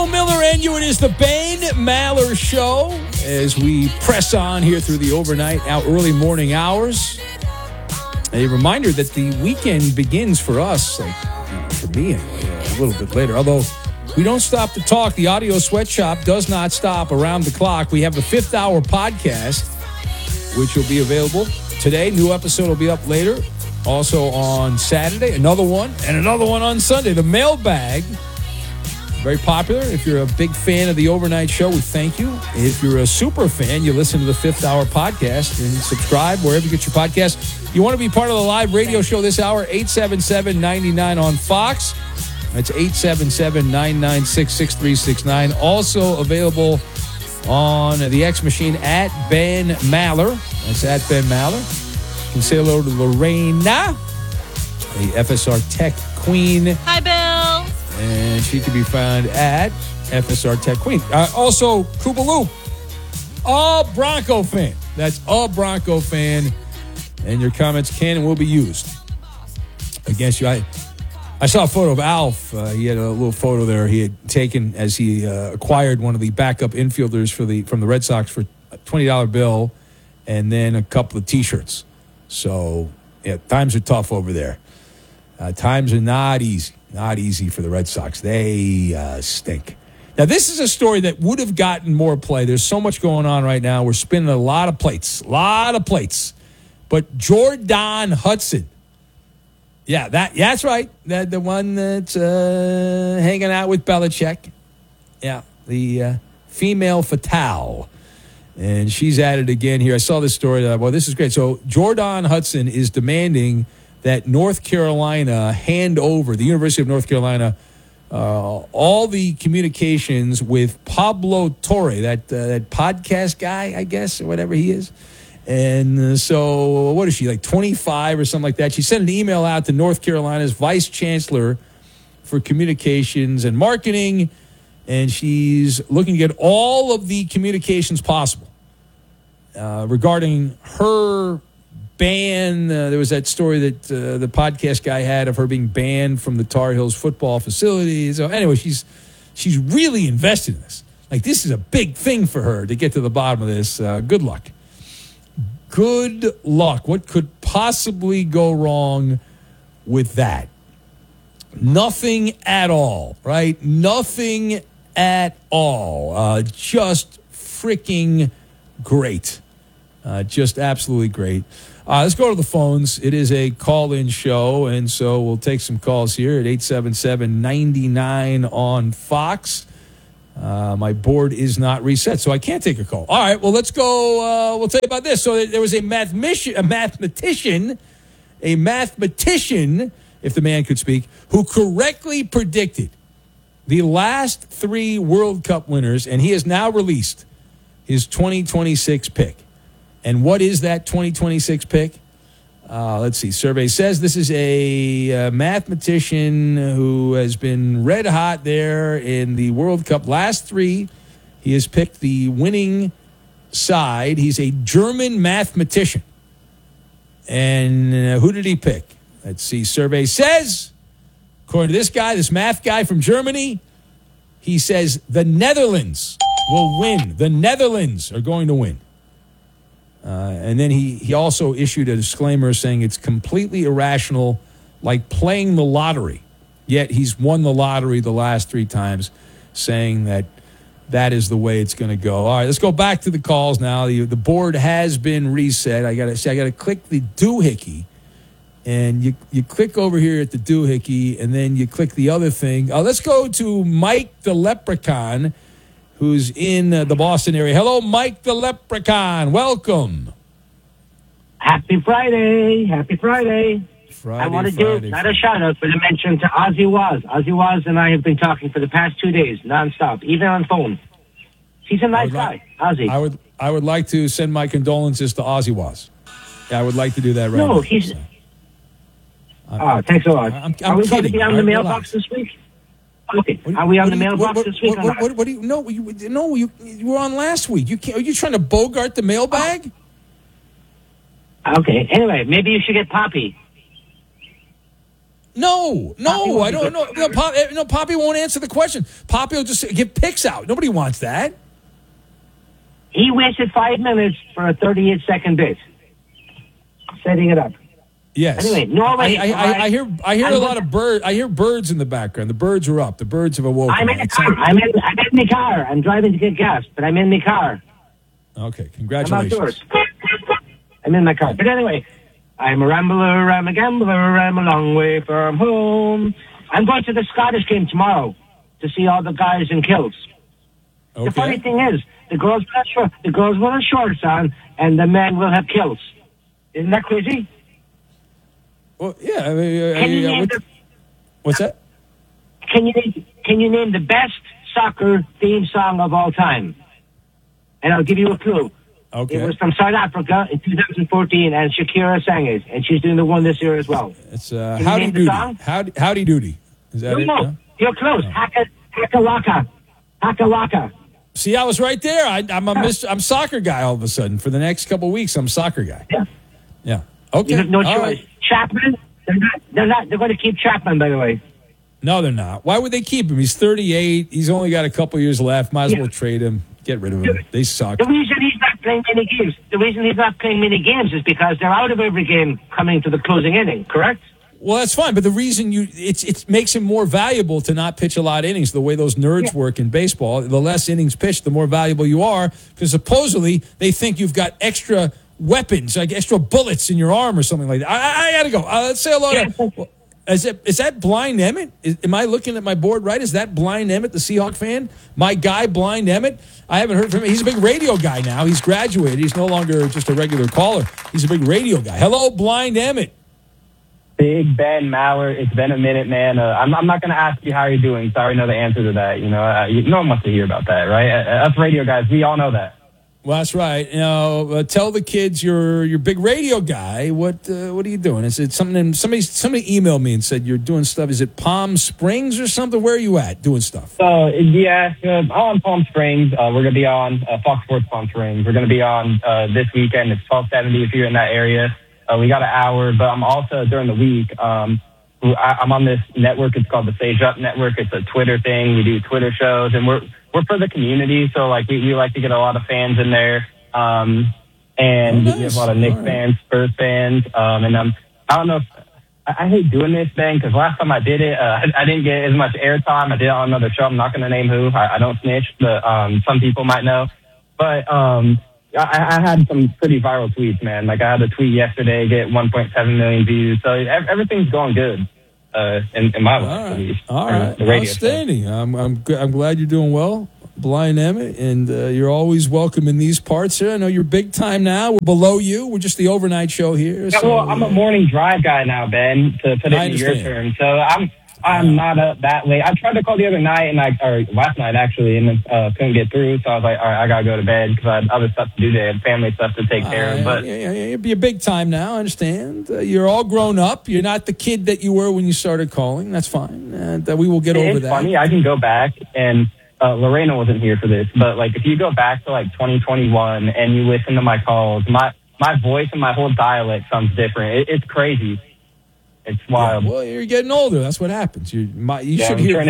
Bill Miller and you. It is the Ben Maller Show as we press on here through the overnight, early morning hours. A reminder that the weekend begins for us, for me anyway, a little bit later. Although we don't stop to talk. The Audio Sweatshop does not stop around the clock. We have the 5th Hour podcast, which will be available today. New episode will be up later. Also on Saturday, another one, and another one on Sunday. The Mailbag. Very popular. If you're a big fan of the overnight show, we thank you. If you're a super fan, you listen to the 5th Hour podcast and subscribe wherever you get your podcast. You want to be part of the live radio show this hour, 877-99 on Fox. That's 877-996-6369. Also available on the X Machine at Ben Maller. That's at Ben Maller. You can say hello to Lorena, the FSR Tech Queen. Hi, Bill. And she can be found at FSR Tech Queen. Also, Koopaloop, a Bronco fan. That's a Bronco fan. And your comments can and will be used against you. I saw a photo of Alf. He had a little photo there he had taken as he acquired one of the backup infielders from the Red Sox for a $20 bill and then a couple of T-shirts. So, yeah, times are tough over there. Times are not easy. Not easy for the Red Sox. They stink. Now, this is a story that would have gotten more play. There's so much going on right now. We're spinning a lot of plates. But Jordan Hudson. Yeah, that's right. The one that's hanging out with Belichick. Yeah, the female fatale. And she's at it again here. I saw this story. Well, this is great. So Jordan Hudson is demanding that North Carolina hand over, the University of North Carolina, all the communications with Pablo Torre, that podcast guy, I guess, or whatever he is. And so what is she, like 25 or something like that? She sent an email out to North Carolina's vice chancellor for communications and marketing, and she's looking to get all of the communications possible regarding her ban. There was that story that the podcast guy had of her being banned from the Tar Heels football facility. So anyway, she's really invested in this. Like, this is a big thing for her to get to the bottom of this. Good luck. Good luck. What could possibly go wrong with that? Nothing at all, right? Nothing at all. Just freaking great. Just absolutely great. Let's go to the phones. It is a call-in show, and so we'll take some calls here at 877-99 on Fox. My board is not reset, so I can't take a call. All right, well, let's go. We'll tell you about this. So there was a mathematician, if the man could speak, who correctly predicted the last 3 World Cup winners, and he has now released his 2026 pick. And what is that 2026 pick? Let's see. Survey says this is a mathematician who has been red hot there in the World Cup. Last 3, he has picked the winning side. He's a German mathematician. And who did he pick? Let's see. Survey says, according to this guy, this math guy from Germany, he says the Netherlands will win. The Netherlands are going to win. And then he also issued a disclaimer saying it's completely irrational, like playing the lottery. Yet he's won the lottery the last 3 times, saying that is the way it's going to go. All right, let's go back to the calls now. The board has been reset. I got to click the doohickey, and you click over here at the doohickey, and then you click the other thing. Let's go to Mike the Leprechaun, who's in the Boston area. Hello, Mike the Leprechaun. Welcome. Happy Friday. Happy Friday. I want to do not a shout-out, but a mention to Ozzy Waz. Ozzy Waz and I have been talking for the past 2 days, nonstop, even on phone. He's a nice guy, Ozzy. I would like to send my condolences to Ozzy Waz. Yeah, I would like to do that right now. No, he's... thanks a lot. Are we going to be on the mailbox this week? Okay. Are we on the mailbox this week? What do you? No, you were on last week. Are you trying to bogart the mailbag? Okay. Anyway, maybe you should get Poppy. No, I don't know. No, Poppy won't answer the question. Poppy will just give picks out. Nobody wants that. He wasted 5 minutes for a 38-second bit, setting it up. Yes. Anyway, Norway. I hear a lot of birds. I hear birds in the background. The birds are up. The birds have awoken. I'm in the car. I'm in the car. I'm driving to get gas, but I'm in the car. Okay, congratulations. I'm outdoors. I'm in my car. But anyway, I'm a rambler, I'm a gambler, I'm a long way from home. I'm going to the Scottish game tomorrow to see all the guys in kilts. Okay. The funny thing is, the girls will have shorts on, and the men will have kilts. Isn't that crazy? Well, yeah. What's that? Can you name the best soccer theme song of all time? And I'll give you a clue. Okay. It was from South Africa in 2014, and Shakira sang it, and she's doing the one this year as well. It's Howdy Doody. Howdy Doody. Is that it? No, you're close. Haka Waka. Haka Waka. See, I was right there. I'm soccer guy all of a sudden. For the next couple of weeks, I'm soccer guy. Yeah. Okay. You have no choice. Right. Chapman. They're going to keep Chapman, by the way. No, they're not. Why would they keep him? He's 38. He's only got a couple years left. Might as well trade him. Get rid of him. They suck. The reason he's not playing many games is because they're out of every game coming to the closing inning, correct? Well, that's fine, but the reason it makes him more valuable to not pitch a lot of innings. The way those nerds work in baseball, the less innings pitched, the more valuable you are, because supposedly they think you've got extra weapons, like extra bullets in your arm or something like that. I got to go. Let's say hello to... Is that Blind Emmett? Am I looking at my board right? Is that Blind Emmett, the Seahawk fan? My guy, Blind Emmett? I haven't heard from him. He's a big radio guy now. He's graduated. He's no longer just a regular caller. He's a big radio guy. Hello, Blind Emmett. Big Ben Maller. It's been a minute, man. I'm not going to ask you how you're doing, so I already know the answer to that. No one wants to hear about that, right? Us radio guys, we all know that. Well, that's right. Tell the kids you're big radio guy. What are you doing? Is it something? Somebody emailed me and said you're doing stuff. Is it Palm Springs or something? Where are you at doing stuff? I'm on Palm Springs. We're going to be on Fox Sports Palm Springs. We're going to be on this weekend. It's 12:70 if you're in that area. We got an hour, but I'm also during the week. I'm on this network. It's called the Sage Up Network. It's a Twitter thing. We do Twitter shows, and we're for the community, so like we like to get a lot of fans in there, and nice. We have a lot of Knicks fans, Spurs fans, and I don't know if I hate doing this thing because last time I did it, I didn't get as much airtime. I did it on another show. I'm not going to name who. I don't snitch, but some people might know. But I had some pretty viral tweets, man. Like I had a tweet yesterday get 1.7 million views, so everything's going good. In my life, at least. All right. Outstanding. I'm glad you're doing well, Blind Emmett, and you're always welcome in these parts here. I know you're big time now. We're below you. We're just the overnight show here. Yeah, well, I'm a morning drive guy now, Ben, to put it in your terms. So I'm not up that late. I tried to call the other night, or last night actually, and couldn't get through. So I was like, all right, I gotta go to bed because I had other stuff to do today, family stuff to take care of. But you're big time now. I understand. You're all grown up. You're not the kid that you were when you started calling. That's fine. And we will get over that. It's funny. I can go back and. Lorena wasn't here for this, but like if you go back to like 2021 and you listen to my calls, my voice and my whole dialect sounds different. It's crazy. It's wild. Yeah, well, you're getting older. That's what happens. You should hear.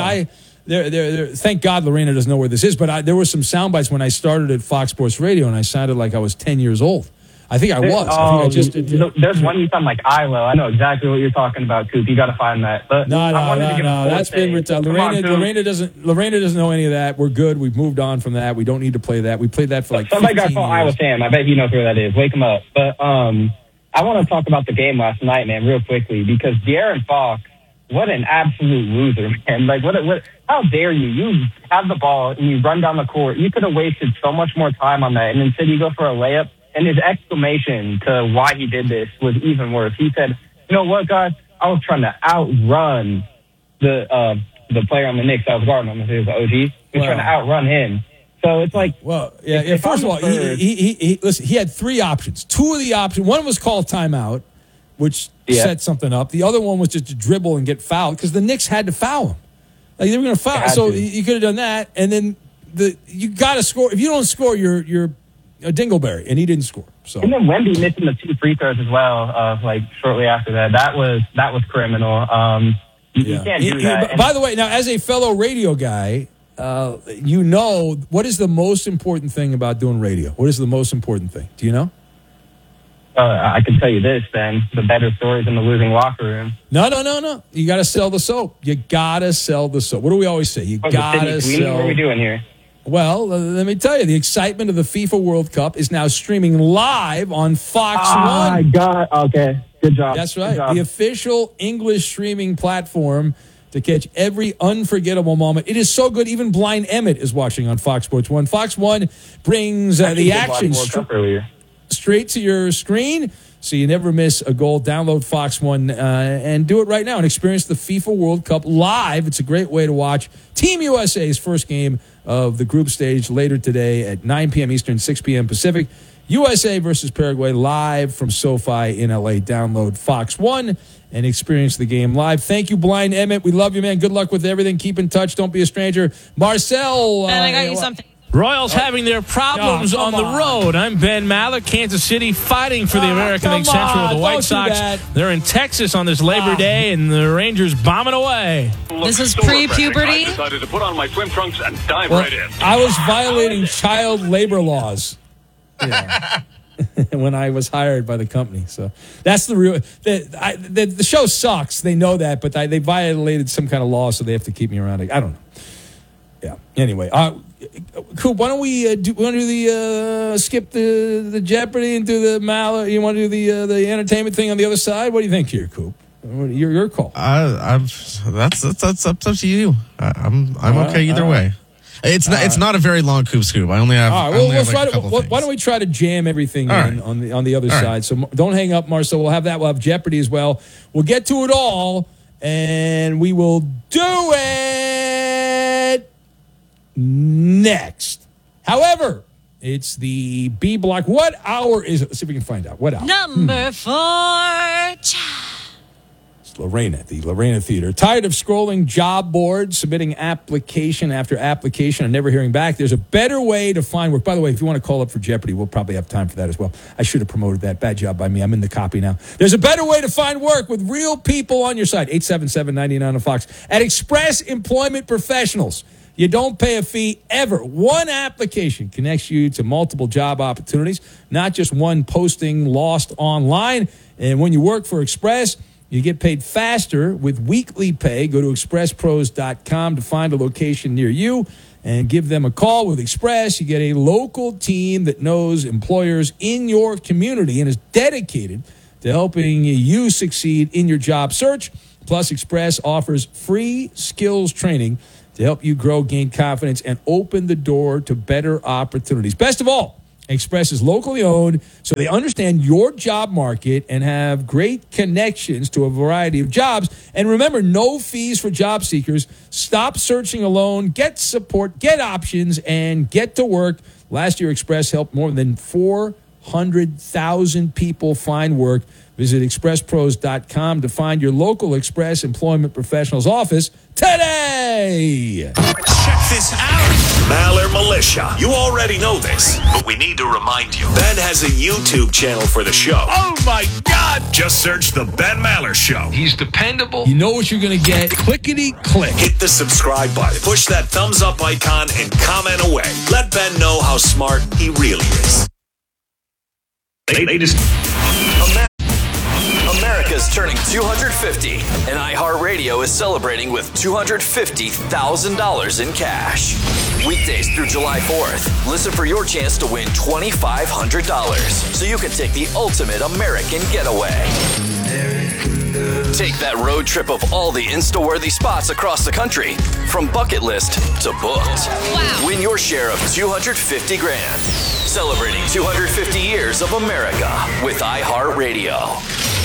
Thank God Lorena doesn't know where this is, but there were some sound bites when I started at Fox Sports Radio, and I sounded like I was 10 years old. I think I was. There's one you sound like Ilo. I know exactly what you're talking about, Coop. You got to find that. But no. That's been retired. Lorena doesn't know any of that. We're good. We've moved on from that. We don't need to play that. We played that for like somebody 15 got called Iowa Sam. I bet he knows where that is. Wake him up. But I want to talk about the game last night, man, real quickly, because De'Aaron Fox, what an absolute loser, man. Like, what? How dare you? You have the ball and you run down the court. You could have wasted so much more time on that, and instead you go for a layup. And his exclamation to why he did this was even worse. He said, "You know what, guys? I was trying to outrun the player on the Knicks. I was guarding him. He was the OG. He was trying to outrun him." So it's like, first of all, he had three options. Two of the options, one was called timeout, which set something up. The other one was just to dribble and get fouled because the Knicks had to foul him. Like they were going to foul. So you could have done that, and then you got to score. If you don't score, you're a dingleberry, and he didn't score. So. And then Wemby missing the 2 free throws as well, shortly after that. That was criminal. You can't do that. By the way, now as a fellow radio guy, what is the most important thing about doing radio? What is the most important thing? Do you know? I can tell you this, then. The better stories in the losing locker room. No. You got to sell the soap. You got to sell the soap. What do we always say? You got to sell. What are we doing here? Well, let me tell you, the excitement of the FIFA World Cup is now streaming live on Fox 1. Oh, my God. Okay. Good job. That's right. The official English streaming platform to catch every unforgettable moment. It is so good. Even Blind Emmett is watching on Fox Sports 1. Fox 1 brings the action straight to your screen, so you never miss a goal. Download Fox One and do it right now and experience the FIFA World Cup live. It's a great way to watch Team USA's first game of the group stage later today at 9 p.m. Eastern, 6 p.m. Pacific. USA versus Paraguay live from SoFi in L.A. Download Fox One and experience the game live. Thank you, Blind Emmett. We love you, man. Good luck with everything. Keep in touch. Don't be a stranger. Marcel. And I got you something. Royals having their problems on the road. I'm Ben Maller. Kansas City fighting for the American League Central with the White Sox. They're in Texas on this Labor Day, and the Rangers bombing away. This is pre-puberty. I decided to put on my swim trunks and dive right in. I was violating child labor laws when I was hired by the company. So that's the real. The show sucks. They know that, but they violated some kind of law, so they have to keep me around. I don't know. Yeah. Anyway, Coop, why don't we skip the Jeopardy and do the Maller? You want to do the entertainment thing on the other side? What do you think here, Coop? Your call. That's up to you. I'm okay either way. It's not a very long Coop Scoop. I only have. Why don't we try to jam everything in on the other side? So don't hang up, Marcel. We'll have that. We'll have Jeopardy as well. We'll get to it all, and we will do it next. However, it's the B block. What hour is it? Let's see if we can find out. What hour? Number 4. It's Lorena, the Lorena Theater. Tired of scrolling job boards, submitting application after application, and never hearing back? There's a better way to find work. By the way, if you want to call up for Jeopardy, we'll probably have time for that as well. I should have promoted that. Bad job by me. I'm in the copy now. There's a better way to find work with real people on your side. 877-99 on Fox. At Express Employment Professionals. You don't pay a fee ever. One application connects you to multiple job opportunities, not just one posting lost online. And when you work for Express, you get paid faster with weekly pay. Go to expresspros.com to find a location near you and give them a call. With Express, you get a local team that knows employers in your community and is dedicated to helping you succeed in your job search. Plus, Express offers free skills training to help you grow, gain confidence, and open the door to better opportunities. Best of all, Express is locally owned, so they understand your job market and have great connections to a variety of jobs. And remember, no fees for job seekers. Stop searching alone. Get support, get options, and get to work. Last year, Express helped more than 400,000 people find work. Visit expresspros.com to find your local Express Employment Professionals office today. Check this out. Maller Militia. You already know this, but we need to remind you. Ben has a YouTube channel for the show. Oh, my God. Just search The Ben Maller Show. He's dependable. You know what you're going to get. Clickety-click. Hit the subscribe button. Push that thumbs up icon and comment away. Let Ben know how smart he really is. America's turning 250, and iHeartRadio is celebrating with $250,000 in cash. Weekdays through July 4th, listen for your chance to win $2,500 so you can take the ultimate American getaway. Take that road trip of all the Insta-worthy spots across the country, from bucket list to booked. Wow. Win your share of $250,000. Celebrating 250 years of America with iHeartRadio.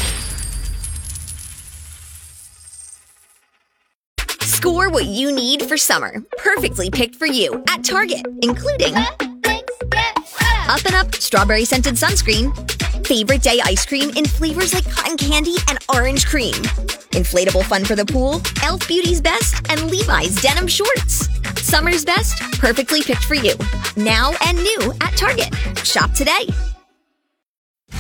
Score what you need for summer. Perfectly picked for you at Target, including Up and Up Strawberry Scented Sunscreen, Favorite Day Ice Cream in flavors like cotton candy and orange cream, inflatable fun for the pool, Elf Beauty's Best, and Levi's Denim Shorts. Summer's best, perfectly picked for you. Now and new at Target. Shop today.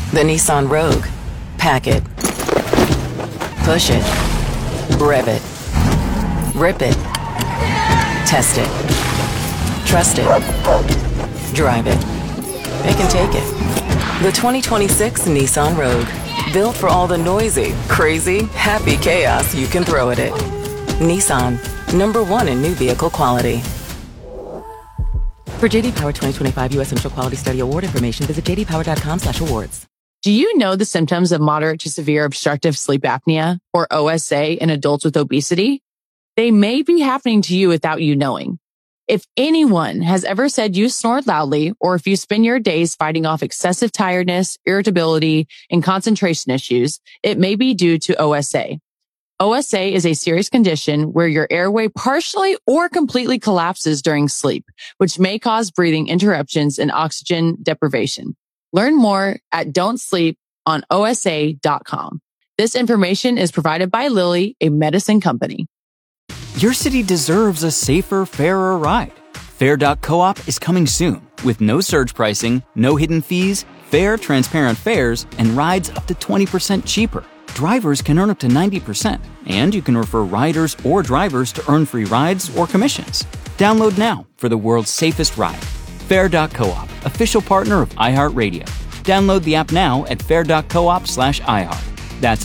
The Nissan Rogue. Pack it. Push it. Rev it. Rip it. Test it. Trust it. Drive it. They can take it. The 2026 Nissan Rogue. Built for all the noisy, crazy, happy chaos you can throw at it. Nissan. #1 in new vehicle quality. For JD Power 2025 U.S. Central Quality Study Award information, visit jdpower.com/awards. Do you know the symptoms of moderate to severe obstructive sleep apnea, or OSA, in adults with obesity? They may be happening to you without you knowing. If anyone has ever said you snore loudly, or if you spend your days fighting off excessive tiredness, irritability, and concentration issues, it may be due to OSA. OSA is a serious condition where your airway partially or completely collapses during sleep, which may cause breathing interruptions and oxygen deprivation. Learn more at don'tsleeponosa.com. This information is provided by Lilly, a medicine company. Your city deserves a safer, fairer ride. Fair.coop is coming soon with no surge pricing, no hidden fees, fair, transparent fares, and rides up to 20% cheaper. Drivers can earn up to 90%, and you can refer riders or drivers to earn free rides or commissions. Download now for the world's safest ride. Fair.coop, official partner of iHeartRadio. Download the app now at fair.coop/iHeart. That's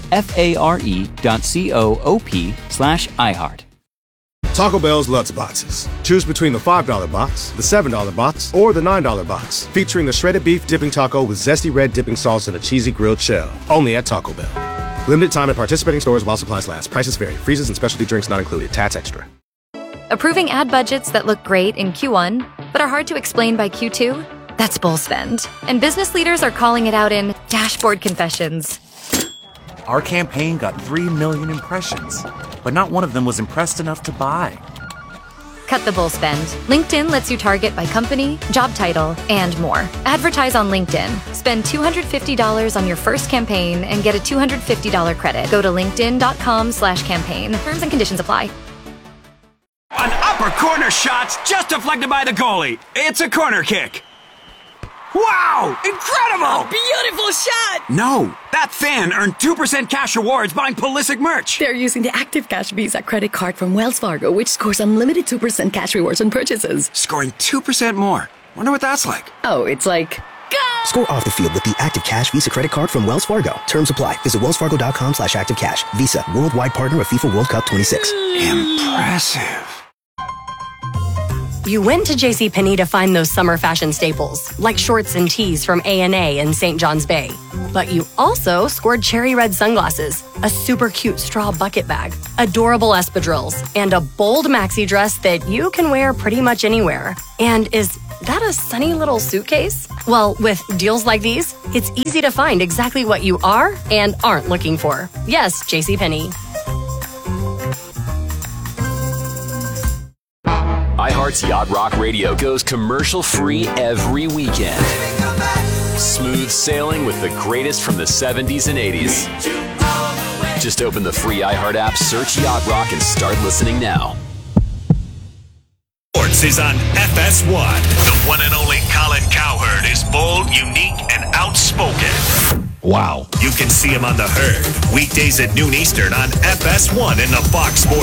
FARE.coop/iHeart. Taco Bell's Lutz Boxes. Choose between the $5 box, the $7 box, or the $9 box, featuring the shredded beef dipping taco with zesty red dipping sauce and a cheesy grilled shell. Only at Taco Bell. Limited time at participating stores while supplies last. Prices vary. Freezes and specialty drinks not included. Tats extra. Approving ad budgets that look great in Q1, but are hard to explain by Q2? That's bull spend. And business leaders are calling it out in dashboard confessions. Our campaign got 3 million impressions, but not one of them was impressed enough to buy. Cut the bull spend. LinkedIn lets you target by company, job title, and more. Advertise on LinkedIn. Spend $250 on your first campaign and get a $250 credit. Go to linkedin.com/campaign. Terms and conditions apply. An upper corner shot's just deflected by the goalie. It's a corner kick. Wow! Incredible! Beautiful shot! No, that fan earned 2% cash rewards buying Pulisic merch. They're using the Active Cash Visa credit card from Wells Fargo, which scores unlimited 2% cash rewards on purchases. Scoring 2% more. Wonder what that's like. Oh, it's like... Go! Score off the field with the Active Cash Visa credit card from Wells Fargo. Terms apply. Visit wellsfargo.com/activecash. Visa, worldwide partner of FIFA World Cup 26. Impressive. You went to JCPenney to find those summer fashion staples, like shorts and tees from A&A and St. John's Bay. But you also scored cherry red sunglasses, a super cute straw bucket bag, adorable espadrilles, and a bold maxi dress that you can wear pretty much anywhere. And is that a sunny little suitcase? Well, with deals like these, it's easy to find exactly what you are and aren't looking for. Yes, JCPenney. iHeart's Yacht Rock Radio goes commercial-free every weekend. Smooth sailing with the greatest from the 70s and 80s. Just open the free iHeart app, search Yacht Rock, and start listening now. Sports is on FS1. The one and only Colin Cowherd is bold, unique, and outspoken. Wow. You can see him on The Herd, weekdays at noon Eastern on FS1 in the Fox Sports